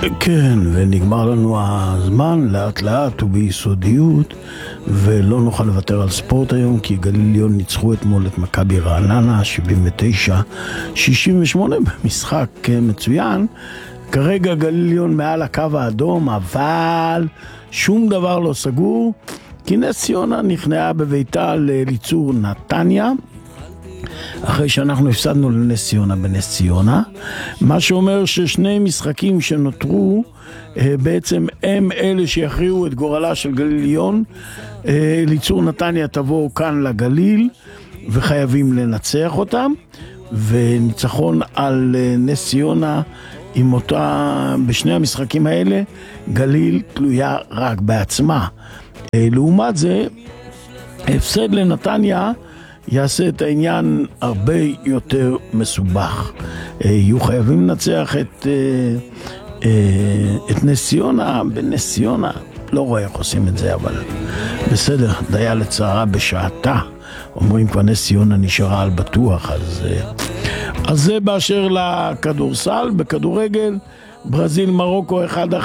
כן, ונגמר לנו הזמן לאט לאט וביסודיות, ולא נוכל לוותר על ספורט היום, כי גליליון ניצחו אתמול את מכבי רעננה 79-68 במשחק מצוין. כרגע גליליון מעל הקו האדום, אבל שום דבר לא סגור, כי נס ציונה נכנעה בביתה לליצור נתניה, אחרי שאנחנו הפסדנו לנס ציונה בנס ציונה, מה שאומר ששני משחקים שנותרו בעצם הם אלה שיכריעו את גורלה של גליליון. ליצור נתניה תבוא כאן לגליל וחייבים לנצח אותם, וניצחון על נס ציונה עם אותה, בשני המשחקים האלה גליל תלויה רק בעצמה. לעומת זה הפסד לנתניה יעשה את העניין הרבה יותר מסובך. יהיו חייבים לנצח את נס ציונה. בנס ציונה לא רואה איך עושים את זה, אבל בסדר, דיה לצערה בשעתה. אומרים כבר נס ציונה נשארה על בטוח. אז זה באשר לכדורסל. בכדורגל ברזיל מרוקו 1-1